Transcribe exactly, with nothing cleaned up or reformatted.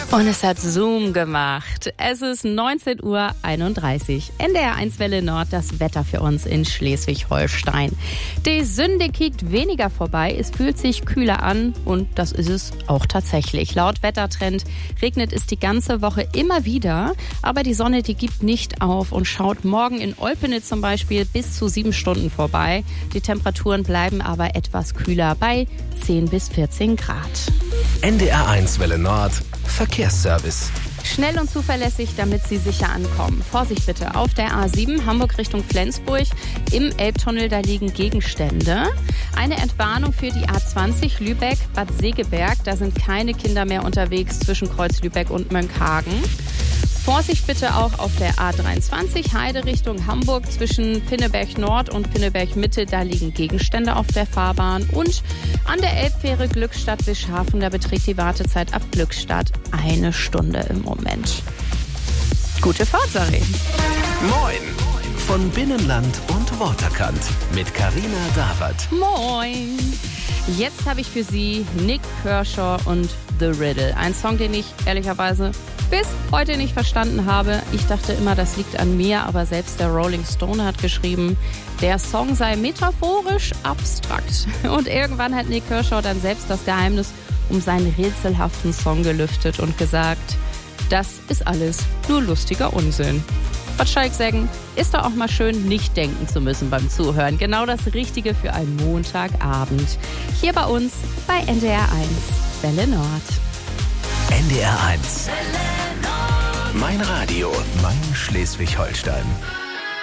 Und es hat Zoom gemacht. Es ist neunzehn Uhr einunddreißig. N D R eins Welle Nord, das Wetter für uns in Schleswig-Holstein. Die Sünde kiekt weniger vorbei, es fühlt sich kühler an und das ist es auch tatsächlich. Laut Wettertrend regnet es die ganze Woche immer wieder, aber die Sonne, die gibt nicht auf und schaut morgen in Olpene zum Beispiel bis zu sieben Stunden vorbei. Die Temperaturen bleiben aber etwas kühler bei zehn bis vierzehn Grad. N D R eins Welle Nord Verkehrsservice. Schnell und zuverlässig, damit Sie sicher ankommen. Vorsicht bitte, auf der A sieben Hamburg Richtung Flensburg. Im Elbtunnel, da liegen Gegenstände. Eine Entwarnung für die A zwanzig Lübeck, Bad Segeberg. Da sind keine Kinder mehr unterwegs zwischen Kreuz Lübeck und Mönckehagen. Vorsicht bitte auch auf der A dreiundzwanzig Heide Richtung Hamburg zwischen Pinneberg Nord und Pinneberg Mitte. Da liegen Gegenstände auf der Fahrbahn. Und an der Elbfähre Glückstadt-Wischhafen, da beträgt die Wartezeit ab Glückstadt eine Stunde im Moment. Gute Fahrt, Sari. Moin! Von Binnenland und Waterkant mit Carina Dawert. Moin! Jetzt habe ich für Sie Nik Kershaw und The Riddle. Ein Song, den ich ehrlicherweise bis heute nicht verstanden habe. Ich dachte immer, das liegt an mir, aber selbst der Rolling Stone hat geschrieben, der Song sei metaphorisch abstrakt. Und irgendwann hat Nik Kershaw dann selbst das Geheimnis um seinen rätselhaften Song gelüftet und gesagt, das ist alles nur lustiger Unsinn. Was soll ich sagen, ist doch auch mal schön, nicht denken zu müssen beim Zuhören. Genau das Richtige für einen Montagabend. Hier bei uns bei N D R eins Welle Nord. N D R eins. Mein Radio, mein Schleswig-Holstein.